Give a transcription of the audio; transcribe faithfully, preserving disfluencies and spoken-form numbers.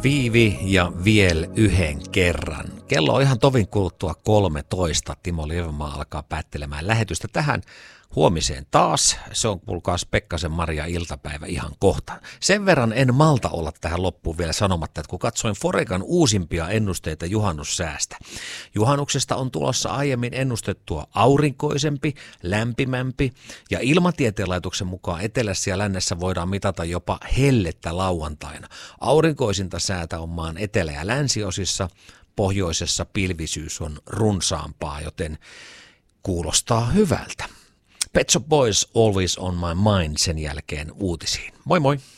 Viivi ja viel yhden kerran. Kello on ihan tovin kuluttua kolmetoista. Timo Lievenmaa alkaa päättelemään lähetystä tähän huomiseen taas. Se on kuulkaas Pekkasen Maria iltapäivä ihan kohta. Sen verran en malta olla tähän loppuun vielä sanomatta, että kun katsoin Forecan uusimpia ennusteita juhannussäästä. Juhannuksesta on tulossa aiemmin ennustettua aurinkoisempi, lämpimämpi ja Ilmatieteen laitoksen mukaan etelässä ja lännessä voidaan mitata jopa hellettä lauantaina. Aurinkoisinta säätä on maan etelä- ja länsiosissa, pohjoisessa pilvisyys on runsaampaa, joten kuulostaa hyvältä. Pet Shop Boys Always on my mind sen jälkeen uutisiin. Moi moi!